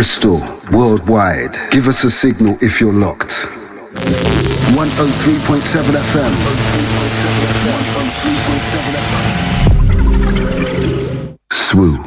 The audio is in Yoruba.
Bristol, worldwide. Give us a signal if you're locked. 103.7 FM. Swoo.